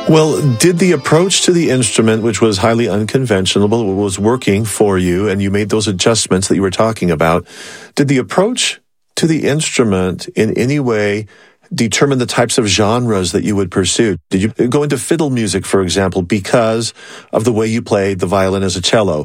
Well, did the approach to the instrument, which was highly unconventional, was working for you, and you made those adjustments that you were talking about, did the approach to the instrument in any way determine the types of genres that you would pursue? Did you go into fiddle music, for example, because of the way you played the violin as a cello?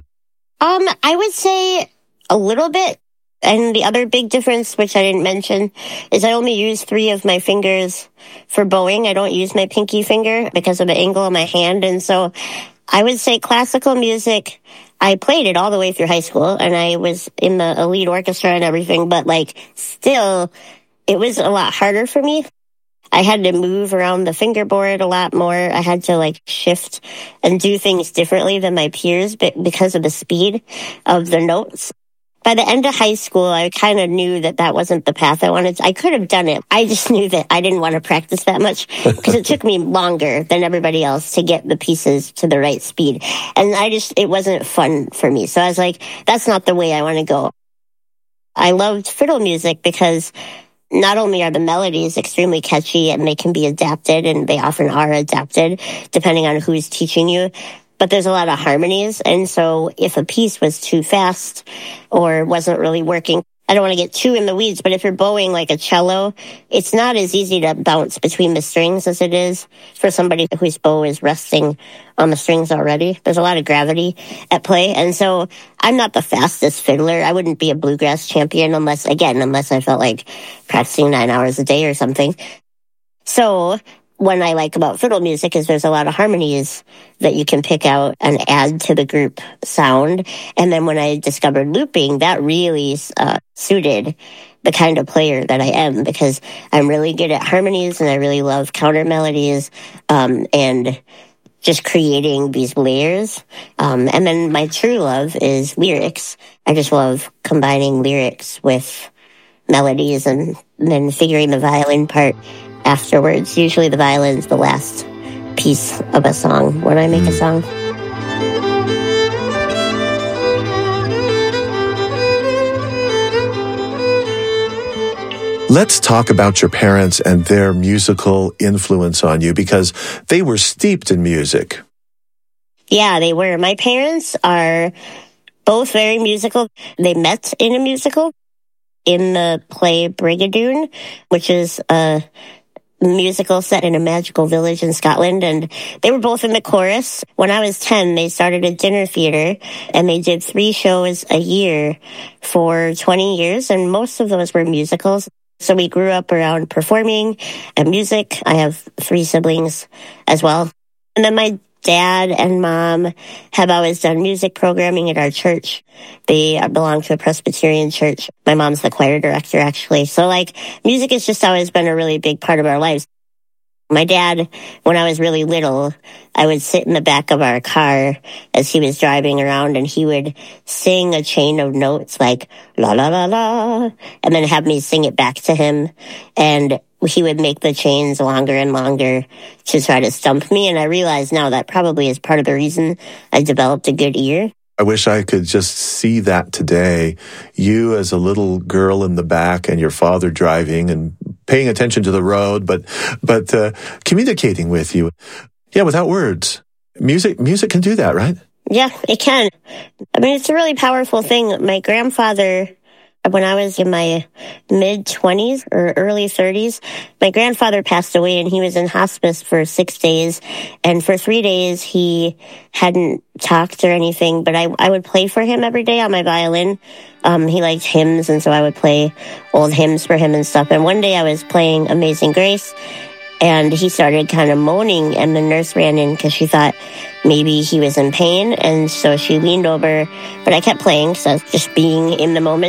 I would say a little bit. And the other big difference, which I didn't mention, is I only use 3 of my fingers for bowing. I don't use my pinky finger because of the angle of my hand. And so I would say classical music, I played it all the way through high school, and I was in the elite orchestra and everything, but still, it was a lot harder for me. I had to move around the fingerboard a lot more. I had to shift and do things differently than my peers because of the speed of the notes. By the end of high school, I kind of knew that wasn't the path I wanted. I could have done it. I just knew that I didn't want to practice that much because it took me longer than everybody else to get the pieces to the right speed. And it wasn't fun for me. So I was like, that's not the way I want to go. I loved fiddle music because not only are the melodies extremely catchy and they can be adapted, and they often are adapted depending on who's teaching you, but there's a lot of harmonies. And so if a piece was too fast or wasn't really working, I don't want to get too in the weeds, but if you're bowing like a cello, it's not as easy to bounce between the strings as it is for somebody whose bow is resting on the strings already. There's a lot of gravity at play. And so I'm not the fastest fiddler. I wouldn't be a bluegrass champion unless I felt like practicing 9 hours a day or something. So what I like about fiddle music is there's a lot of harmonies that you can pick out and add to the group sound. And then when I discovered looping, that really suited the kind of player that I am, because I'm really good at harmonies and I really love counter melodies and just creating these layers. And then my true love is lyrics. I just love combining lyrics with melodies and then figuring the violin part afterwards. Usually the violin's the last piece of a song when I make a song. Let's talk about your parents and their musical influence on you, because they were steeped in music. Yeah, they were. My parents are both very musical. They met in a musical in the play Brigadoon, which is a musical set in a magical village in Scotland, and they were both in the chorus. When I was 10, they started a dinner theater, and they did 3 shows a year for 20 years, and most of those were musicals. So we grew up around performing and music. I have 3 siblings as well. And then my dad and mom have always done music programming at our church. They belong to a Presbyterian church. My mom's the choir director, actually. So music has just always been a really big part of our lives. My dad, when I was really little, I would sit in the back of our car as he was driving around, and he would sing a chain of notes like la la la la, and then have me sing it back to him. And he would make the chains longer and longer to try to stump me. And I realize now that probably is part of the reason I developed a good ear. I wish I could just see that today. You as a little girl in the back and your father driving and paying attention to the road, but communicating with you. Yeah, without words. Music can do that, right? Yeah, it can. I mean, it's a really powerful thing. My grandfather, when I was in my mid-20s or early 30s, my grandfather passed away, and he was in hospice for 6 days. And for 3 days, he hadn't talked or anything, but I would play for him every day on my violin. He liked hymns, and so I would play old hymns for him and stuff. And one day I was playing Amazing Grace, and he started kind of moaning, and the nurse ran in because she thought maybe he was in pain. And so she leaned over, but I kept playing, so I was just being in the moment.